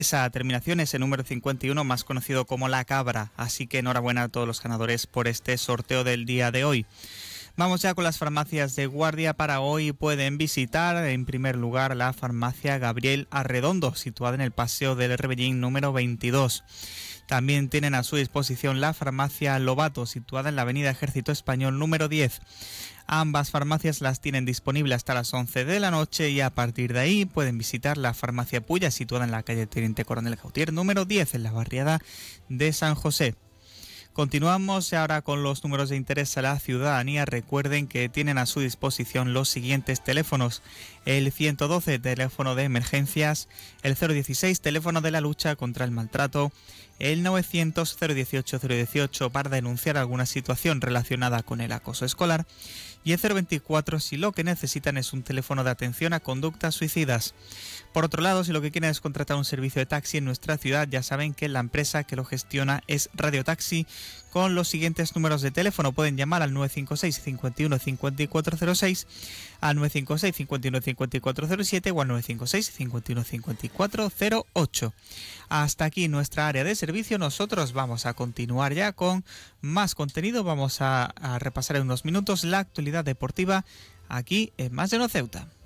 Esa terminación es el número 51, más conocido como La Cabra, así que enhorabuena a todos los ganadores por este sorteo del día de hoy. Vamos ya con las farmacias de guardia. Para hoy pueden visitar en primer lugar la farmacia Gabriel Arredondo, situada en el Paseo del Rebellín número 22. También tienen a su disposición la farmacia Lobato, situada en la avenida Ejército Español número 10. Ambas farmacias las tienen disponibles hasta las 11 de la noche y a partir de ahí pueden visitar la farmacia Puya, situada en la calle Teniente Coronel Gautier número 10, en la barriada de San José. Continuamos ahora con los números de interés a la ciudadanía. Recuerden que tienen a su disposición los siguientes teléfonos: el 112, teléfono de emergencias; el 016, teléfono de la lucha contra el maltrato; el 900 018 018 para denunciar alguna situación relacionada con el acoso escolar; y el 024 si lo que necesitan es un teléfono de atención a conductas suicidas. Por otro lado, si lo que quieren es contratar un servicio de taxi en nuestra ciudad, ya saben que la empresa que lo gestiona es Radio Taxi, con los siguientes números de teléfono. Pueden llamar al 956 51 5406, al 956 51 5407 o al 956 51 5408. Hasta aquí nuestra área de servicio. Nosotros vamos a continuar ya con más contenido. Vamos a repasar en unos minutos la actualidad deportiva aquí en Más de Uno Ceuta.